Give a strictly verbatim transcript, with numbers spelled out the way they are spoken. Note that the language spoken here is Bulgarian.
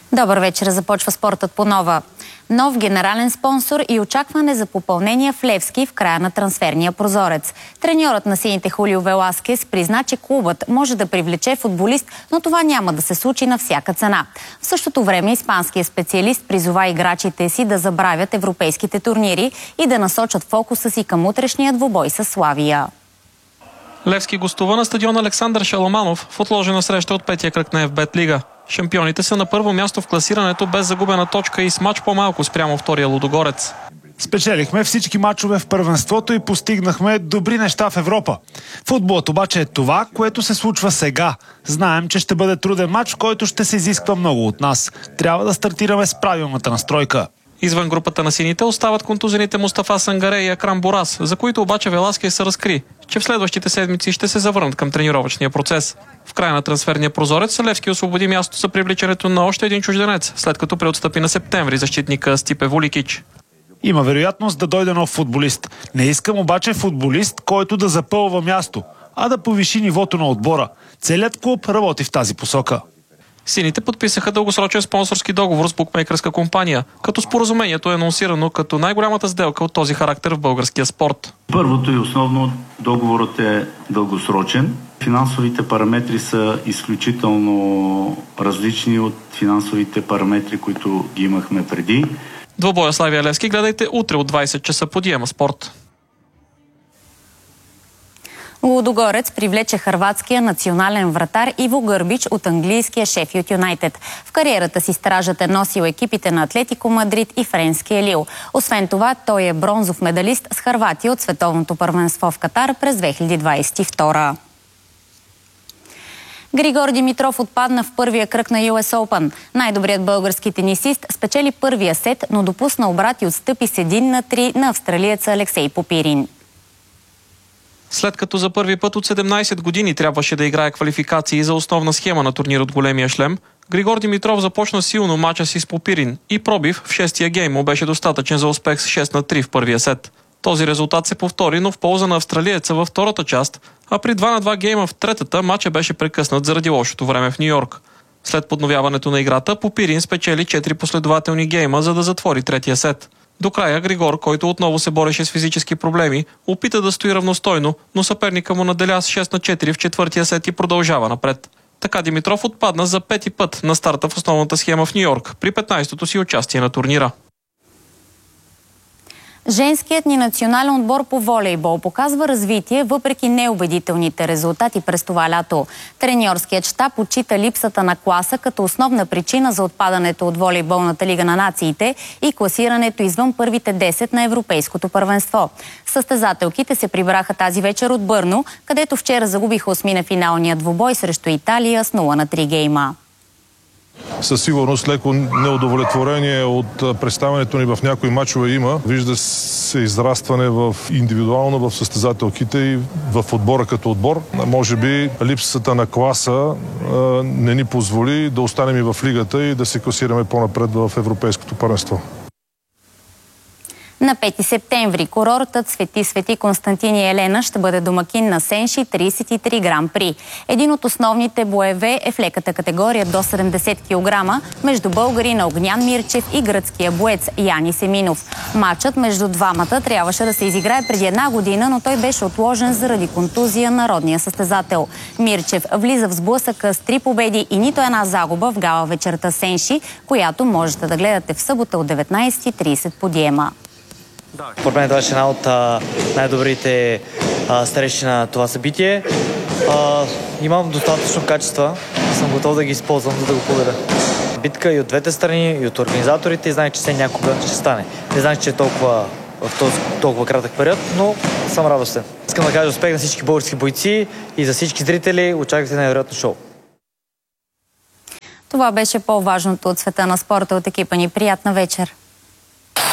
Добър вечер, започва спортът по нова. Нов генерален спонсор и очакване за попълнение в Левски в края на трансферния прозорец. Треньорът на сините Хулио Веласкес призна, че клубът може да привлече футболист, но това няма да се случи на всяка цена. В същото време испанският специалист призова играчите си да забравят европейските турнири и да насочат фокуса си към утрешния двубой със Славия. Левски гостува на стадион Александър Шаламанов в отложена среща от петия кръг на Еф Бет Лига. Шампионите са на първо място в класирането без загубена точка и с мач по-малко спрямо втория Лудогорец. Спечелихме всички мачове в първенството и постигнахме добри неща в Европа. Футболът обаче е това, което се случва сега. Знаем, че ще бъде труден мач, в който ще се изисква много от нас. Трябва да стартираме с правилната настройка. Извън групата на сините остават контузените Мустафа Сангаре и Акрам Борас, за които обаче Веласкес се разкри, че в следващите седмици ще се завърнат към тренировъчния процес. В края на трансферния прозорец Левски освободи място за привличането на още един чужденец, след като преотстъпи на септември защитника Стипе Воликич. Има вероятност да дойде нов футболист. Не искам обаче футболист, който да запълва място, а да повиши нивото на отбора. Целият клуб работи в тази посока. Сините подписаха дългосрочен спонсорски договор с букмейкърска компания, като споразумението е анонсирано като най-голямата сделка от този характер в българския спорт. Първото и основно договорът е дългосрочен. Финансовите параметри са изключително различни от финансовите параметри, които ги имахме преди. Двобоя Славия Левски гледайте утре от двайсет часа по Диема Спорт. Лудогорец привлече хърватския национален вратар Иво Гърбич от английския Шефилд Юнайтед. В кариерата си стражът е носил екипите на Атлетико Мадрид и френския Лил. Освен това, той е бронзов медалист с Хърватия от световното първенство в Катар през две хиляди двайсет и втора. Григор Димитров отпадна в първия кръг на Ю Ес Open. Най-добрият български тенисист спечели първия сет, но допусна обрат и отстъпи с един на три на австралиеца Алексей Попирин. След като за първи път от седемнайсет години трябваше да играе квалификации за основна схема на турнир от големия шлем, Григор Димитров започна силно мача си с Попирин и пробив в шестия гейм му беше достатъчен за успех с шест на три в първия сет. Този резултат се повтори, но в полза на австралиеца във втората част, а при два на два гейма в третата мача беше прекъснат заради лошото време в Ню Йорк. След подновяването на играта, Попирин спечели четири последователни гейма, за да затвори третия сет. До края Григор, който отново се бореше с физически проблеми, опита да стои равностойно, но съперника му наделя с шест на четири в четвъртия сет и продължава напред. Така Димитров отпадна за пети път на старта в основната схема в Ню Йорк при петнайсетото си участие на турнира. Женският ни национален отбор по волейбол показва развитие въпреки неубедителните резултати през това лято. Треньорският щаб отчита липсата на класа като основна причина за отпадането от волейболната лига на нациите и класирането извън първите десет на европейското първенство. Състезателките се прибраха тази вечер от Бърно, където вчера загубиха осмина финалния двубой срещу Италия с нула на три гейма. Със сигурност леко неудовлетворение от представянето ни в някои мачове има. Вижда се израстване в индивидуално в състезателките и в отбора като отбор. Може би липсата на класа не ни позволи да останем и в лигата и да се класираме по-напред в европейското първенство. На пети септември курортът Свети Свети Константин и Елена ще бъде домакин на Сенши трийсет и три Гран При. Един от основните боеве е в леката категория до седемдесет килограма между българина Огнян Мирчев и гръцкия боец Яни Семинов. Матчът между двамата трябваше да се изиграе преди една година, но той беше отложен заради контузия на родния състезател. Мирчев влиза в сблъсъка с три победи и нито една загуба в гала вечерта Сенши, която можете да гледате в събота от деветнайсет и трийсет по Диема. Според мен това е една от най-добрите срещи на това събитие. А, имам достатъчно качества и съм готов да ги използвам, за да го победа. Битка и от двете страни, и от организаторите, и знаех, че все някога ще стане. Не знаех, че е толкова в този толкова кратък период, но съм радостен. Искам да кажа успех на всички български бойци и за всички зрители. Очаквайте невероятно шоу. Това беше по-важното от света на спорта от екипа ни. Приятна вечер!